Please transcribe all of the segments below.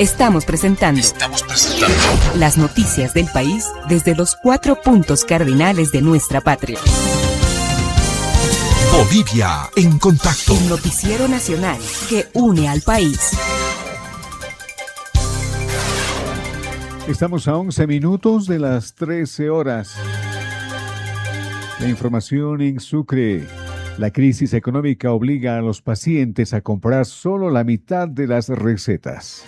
Estamos presentando las noticias del país desde los 4 puntos cardinales de nuestra patria. Bolivia en contacto. El noticiero nacional que une al país. Estamos a 11 minutos de las 13 horas. La información en Sucre. La crisis económica obliga a los pacientes a comprar solo la mitad de las recetas.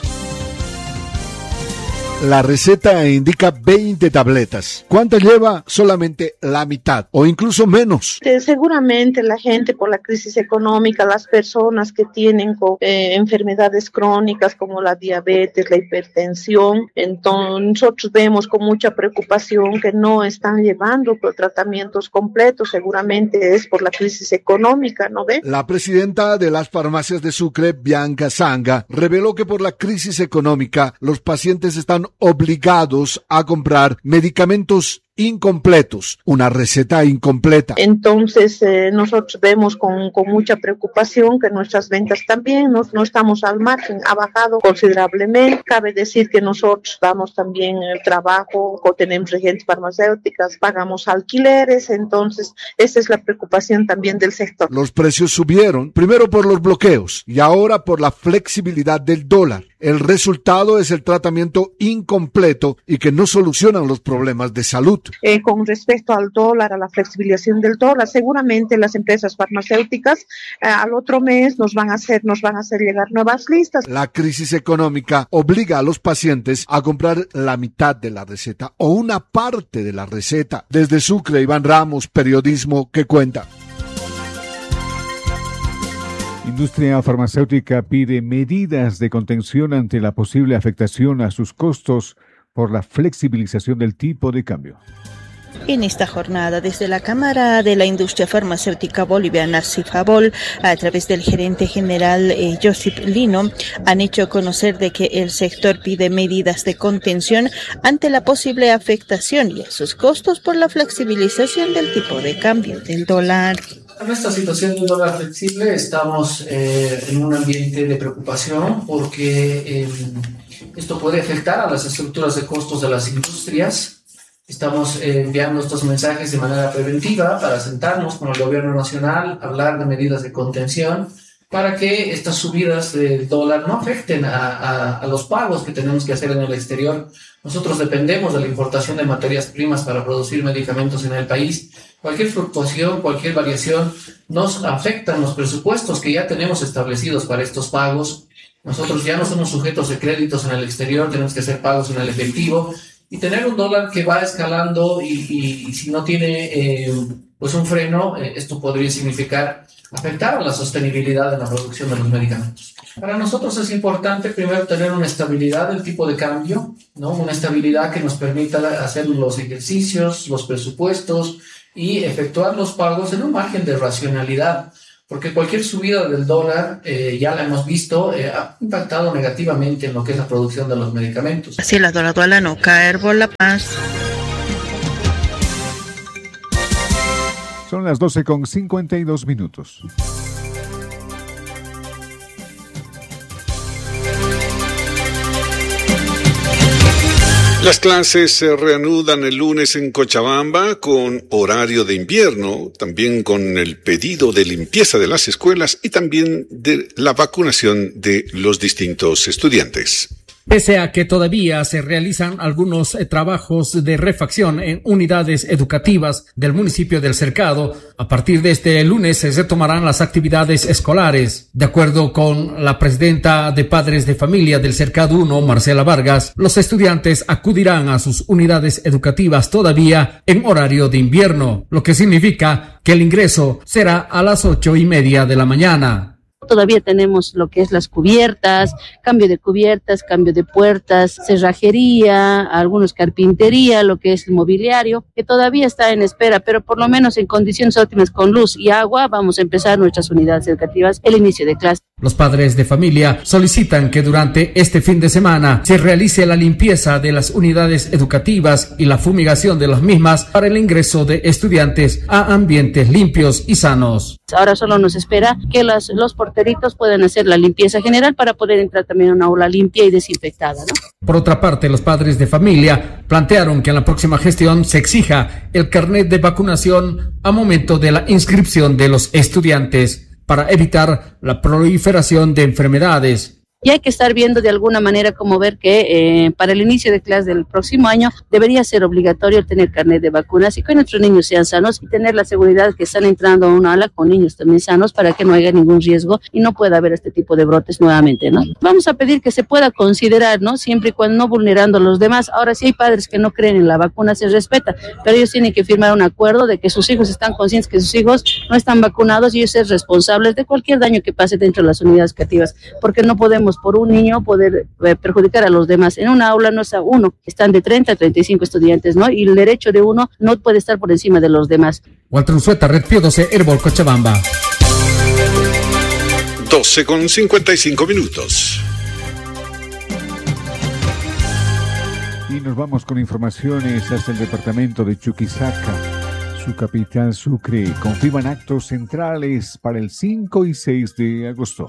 La receta indica 20 tabletas. ¿Cuántas lleva? Solamente la mitad o incluso menos. Seguramente la gente por la crisis económica, las personas que tienen enfermedades crónicas como la diabetes, la hipertensión, entonces nosotros vemos con mucha preocupación que no están llevando tratamientos completos. Seguramente es por la crisis económica, ¿no ve? La presidenta de las farmacias de Sucre, Bianca Sanga, reveló que por la crisis económica los pacientes están obligados a comprar medicamentos incompletos, una receta incompleta. Entonces nosotros vemos con mucha preocupación que nuestras ventas también no estamos al margen, ha bajado considerablemente. Cabe decir que nosotros damos también el trabajo, tenemos reagentes farmacéuticas, pagamos alquileres, entonces esa es la preocupación también del sector. Los precios subieron, primero por los bloqueos y ahora por la flexibilidad del dólar. El resultado es el tratamiento incompleto y que no solucionan los problemas de salud. Con respecto al dólar, a la flexibilización del dólar, seguramente las empresas farmacéuticas al otro mes nos van a hacer llegar nuevas listas. La crisis económica obliga a los pacientes a comprar la mitad de la receta o una parte de la receta. Desde Sucre, Iván Ramos, Periodismo que Cuenta. Industria farmacéutica pide medidas de contención ante la posible afectación a sus costos por la flexibilización del tipo de cambio. En esta jornada, desde la Cámara de la Industria Farmacéutica Boliviana, CIFABOL, a través del gerente general Josip Lino, han hecho conocer de que el sector pide medidas de contención ante la posible afectación y a sus costos por la flexibilización del tipo de cambio del dólar. En esta situación del dólar flexible estamos en un ambiente de preocupación porque esto puede afectar a las estructuras de costos de las industrias. Estamos enviando estos mensajes de manera preventiva para sentarnos con el gobierno nacional, hablar de medidas de contención para que estas subidas del dólar no afecten a los pagos que tenemos que hacer en el exterior. Nosotros dependemos de la importación de materias primas para producir medicamentos en el país. Cualquier fluctuación, cualquier variación nos afecta en los presupuestos que ya tenemos establecidos para estos pagos. Nosotros ya no somos sujetos de créditos en el exterior, tenemos que hacer pagos en el efectivo y tener un dólar que va escalando y si no tiene pues un freno, esto podría significar afectar a la sostenibilidad en la producción de los medicamentos. Para nosotros es importante primero tener una estabilidad del tipo de cambio, ¿no? Una estabilidad que nos permita hacer los ejercicios, los presupuestos y efectuar los pagos en un margen de racionalidad. Porque cualquier subida del dólar, ya la hemos visto, ha impactado negativamente en lo que es la producción de los medicamentos. Así la dólar no caer por la paz. Son las 12:52. Las clases se reanudan el lunes en Cochabamba con horario de invierno, también con el pedido de limpieza de las escuelas y también de la vacunación de los distintos estudiantes. Pese a que todavía se realizan algunos trabajos de refacción en unidades educativas del municipio del Cercado, a partir de este lunes se retomarán las actividades escolares. De acuerdo con la presidenta de Padres de Familia del Cercado 1, Marcela Vargas, los estudiantes acudirán a sus unidades educativas todavía en horario de invierno, lo que significa que el ingreso será a las 8:30 de la mañana. Todavía tenemos lo que es las cubiertas, cambio de puertas, cerrajería, algunos carpintería, lo que es el mobiliario, que todavía está en espera, pero por lo menos en condiciones óptimas con luz y agua vamos a empezar nuestras unidades educativas, el inicio de clase. Los padres de familia solicitan que durante este fin de semana se realice la limpieza de las unidades educativas y la fumigación de las mismas para el ingreso de estudiantes a ambientes limpios y sanos. Ahora solo nos espera que los porteritos puedan hacer la limpieza general para poder entrar también a una aula limpia y desinfectada, ¿no? Por otra parte, los padres de familia plantearon que en la próxima gestión se exija el carnet de vacunación a momento de la inscripción de los estudiantes para evitar la proliferación de enfermedades. Y hay que estar viendo de alguna manera como ver que para el inicio de clase del próximo año debería ser obligatorio tener carnet de vacunas y que nuestros niños sean sanos y tener la seguridad que están entrando a una aula con niños también sanos para que no haya ningún riesgo y no pueda haber este tipo de brotes nuevamente, ¿no? Vamos a pedir que se pueda considerar, ¿no? Siempre y cuando no vulnerando a los demás. Ahora, si hay padres que no creen en la vacuna, se respeta, pero ellos tienen que firmar un acuerdo de que sus hijos están conscientes que sus hijos no están vacunados y ellos ser responsables de cualquier daño que pase dentro de las unidades educativas, porque no podemos por un niño poder perjudicar a los demás. En una aula no está uno, están de 30 a 35 estudiantes, ¿no? Y el derecho de uno no puede estar por encima de los demás. Walter Unzueta, Red Pío 12, Herbol, Cochabamba. 12:55. Y nos vamos con informaciones hasta el departamento de Chuquisaca. Su capital, Sucre, confirman actos centrales para el 5 y 6 de agosto.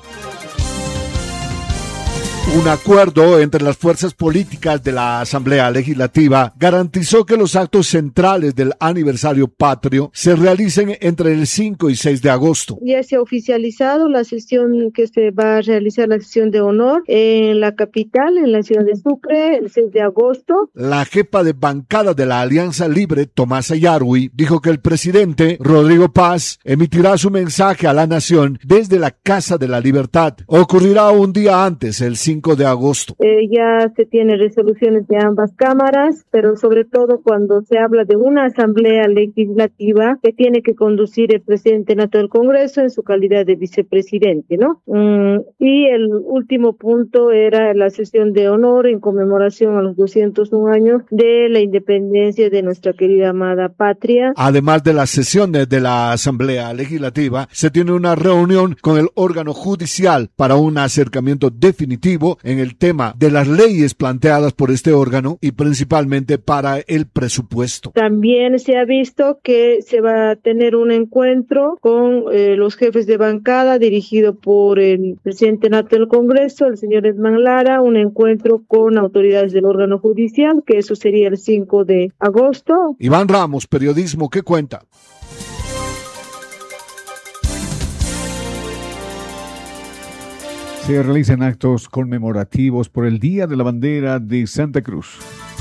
Un acuerdo entre las fuerzas políticas de la Asamblea Legislativa garantizó que los actos centrales del aniversario patrio se realicen entre el 5 y 6 de agosto. Ya se ha oficializado la sesión que se va a realizar, la sesión de honor en la capital, en la ciudad de Sucre, el 6 de agosto. La jefa de bancada de la Alianza Libre, Tomasa Yarwi, dijo que el presidente Rodrigo Paz emitirá su mensaje a la nación desde la Casa de la Libertad. Ocurrirá un día antes, el 5 de agosto. Ya se tienen resoluciones de ambas cámaras, pero sobre todo cuando se habla de una asamblea legislativa que tiene que conducir el presidente nato del Congreso en su calidad de vicepresidente, ¿no? Y el último punto era la sesión de honor en conmemoración a los 201 años de la independencia de nuestra querida amada patria. Además de las sesiones de la Asamblea Legislativa, se tiene una reunión con el órgano judicial para un acercamiento definitivo en el tema de las leyes planteadas por este órgano y principalmente para el presupuesto. También se ha visto que se va a tener un encuentro con los jefes de bancada dirigido por el presidente nato del Congreso, el señor Edman Lara, un encuentro con autoridades del órgano judicial, que eso sería el 5 de agosto. Iván Ramos, Periodismo que Cuenta. Se realizan actos conmemorativos por el Día de la Bandera de Santa Cruz.